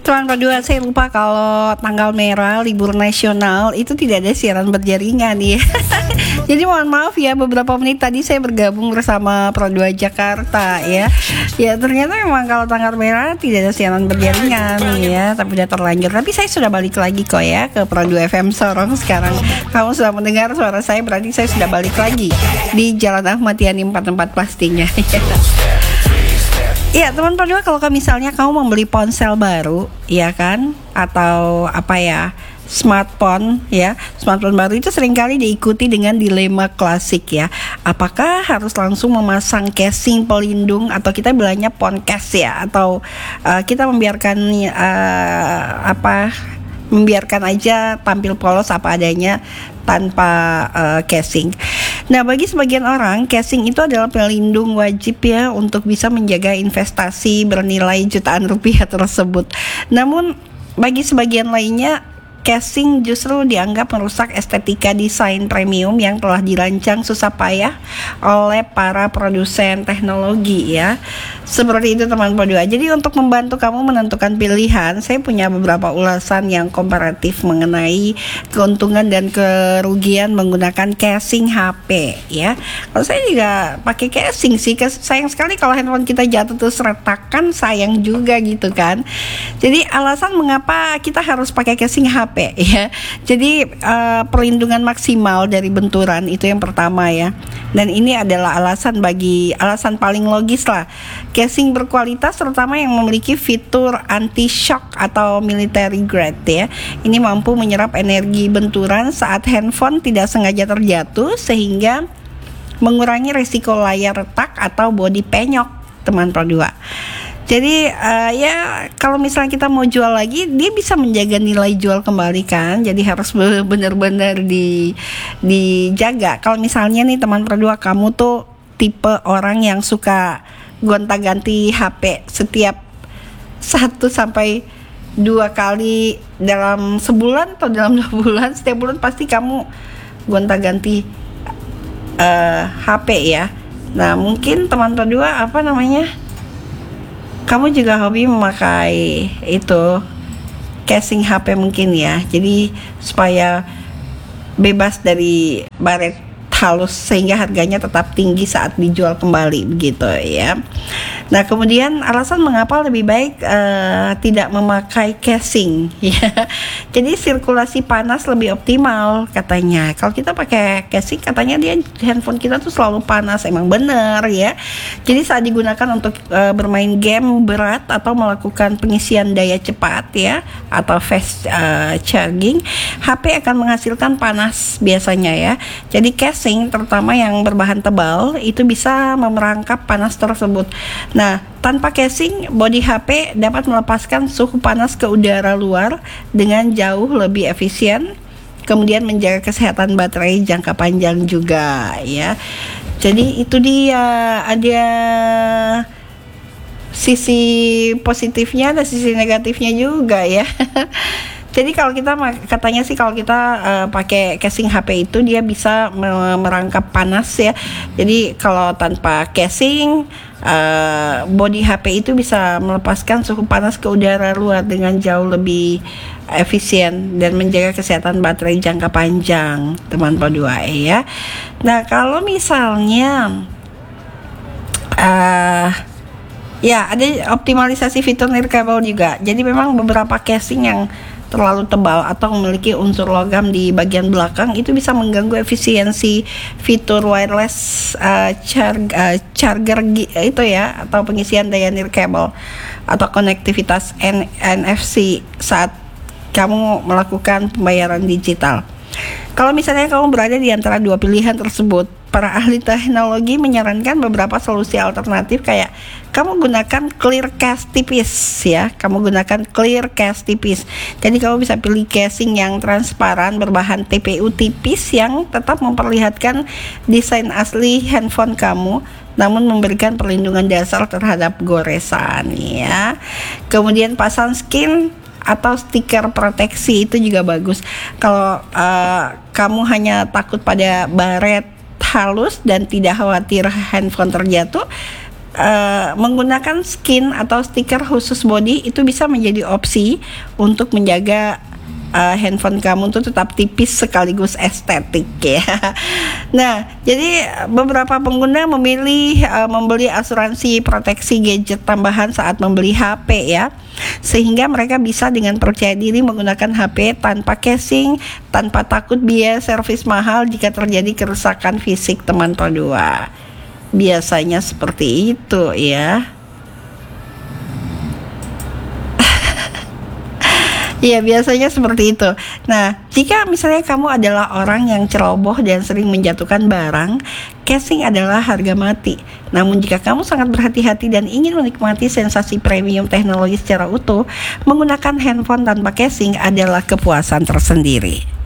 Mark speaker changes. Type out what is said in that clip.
Speaker 1: Tuan Padua, saya lupa kalau tanggal merah libur nasional itu tidak ada siaran berjaringan ya. Jadi mohon maaf ya, beberapa menit tadi saya bergabung bersama Pro 2 Jakarta ya. Ya ternyata memang kalau tanggal merah tidak ada siaran berjaringan ya, tapi udah terlanjur. Tapi saya sudah balik lagi kok ya ke Pro 2 FM Sorong sekarang. Kamu sudah mendengar suara saya, berarti saya sudah balik lagi di Jalan Ahmad Yani 44 pastinya. Ya teman Pro 2, kalau misalnya kamu membeli ponsel baru ya kan, atau apa ya, smartphone baru itu seringkali diikuti dengan dilema klasik ya. Apakah harus langsung memasang casing pelindung atau kita bilangnya poncase ya, atau kita membiarkan aja tampil polos apa adanya tanpa casing. Nah, bagi sebagian orang, casing itu adalah pelindung wajib ya untuk bisa menjaga investasi bernilai jutaan rupiah tersebut. Namun, bagi sebagian lainnya, casing justru dianggap merusak estetika desain premium yang telah dirancang susah payah oleh para produsen teknologi ya. Seperti itu teman Pro 2. Jadi untuk membantu kamu menentukan pilihan, saya punya beberapa ulasan yang komparatif mengenai keuntungan dan kerugian menggunakan casing HP ya. Kalau saya juga pakai casing sih, sayang sekali kalau handphone kita jatuh terus retakan, sayang juga gitu kan. Jadi alasan mengapa kita harus pakai casing HP ya. Jadi perlindungan maksimal dari benturan itu yang pertama ya. Dan ini adalah alasan paling logis lah. Casing berkualitas terutama yang memiliki fitur anti shock atau military grade ya. Ini mampu menyerap energi benturan saat handphone tidak sengaja terjatuh sehingga mengurangi risiko layar retak atau bodi penyok teman Pro 2. Jadi ya kalau misalnya kita mau jual lagi, dia bisa menjaga nilai jual kembali kan. Jadi harus benar-benar dijaga. Kalau misalnya nih teman Pro 2, kamu tuh tipe orang yang suka gonta-ganti HP setiap 1-2 kali dalam sebulan atau dalam 2 bulan, setiap bulan pasti kamu gonta-ganti HP ya. Nah mungkin teman Pro 2 kamu juga hobi memakai itu casing HP mungkin ya. Jadi supaya bebas dari baret halus sehingga harganya tetap tinggi saat dijual kembali begitu ya. Nah kemudian alasan mengapa lebih baik tidak memakai casing ya. Jadi sirkulasi panas lebih optimal katanya. Kalau kita pakai casing katanya handphone kita tuh selalu panas, emang bener ya. Jadi saat digunakan untuk bermain game berat atau melakukan pengisian daya cepat ya, atau fast charging, HP akan menghasilkan panas biasanya ya. Jadi casing terutama yang berbahan tebal itu bisa memerangkap panas tersebut. Nah, tanpa casing, bodi HP dapat melepaskan suhu panas ke udara luar dengan jauh lebih efisien, kemudian menjaga kesehatan baterai jangka panjang juga ya. Jadi itu dia, ada sisi positifnya, ada sisi negatifnya juga ya. Jadi kalau kita katanya sih kalau kita pakai casing HP itu dia bisa merangkap panas ya. Jadi kalau tanpa casing, bodi HP itu bisa melepaskan suhu panas ke udara luar dengan jauh lebih efisien dan menjaga kesehatan baterai jangka panjang teman Pro 2 ya. Nah kalau misalnya ya ada optimalisasi fitur nirkabel juga. Jadi memang beberapa casing yang terlalu tebal atau memiliki unsur logam di bagian belakang itu bisa mengganggu efisiensi fitur wireless charger itu ya, atau pengisian daya nirkabel atau konektivitas NFC saat kamu melakukan pembayaran digital. Kalau misalnya kamu berada di antara dua pilihan tersebut, para ahli teknologi menyarankan beberapa solusi alternatif kayak kamu gunakan clear case tipis ya. Jadi kamu bisa pilih casing yang transparan berbahan TPU tipis yang tetap memperlihatkan desain asli handphone kamu, namun memberikan perlindungan dasar terhadap goresan ya. Kemudian pasang skin atau stiker proteksi itu juga bagus. Kalau kamu hanya takut pada baret halus dan tidak khawatir handphone terjatuh, menggunakan skin atau stiker khusus body itu bisa menjadi opsi untuk menjaga handphone kamu tuh tetap tipis sekaligus estetik ya. Nah, jadi beberapa pengguna memilih membeli asuransi proteksi gadget tambahan saat membeli HP ya, sehingga mereka bisa dengan percaya diri menggunakan HP tanpa casing, tanpa takut biaya servis mahal jika terjadi kerusakan fisik teman perdua. Biasanya seperti itu ya. Iya, biasanya seperti itu. Nah, jika misalnya kamu adalah orang yang ceroboh dan sering menjatuhkan barang, casing adalah harga mati. Namun jika kamu sangat berhati-hati dan ingin menikmati sensasi premium teknologi secara utuh, menggunakan handphone tanpa casing adalah kepuasan tersendiri.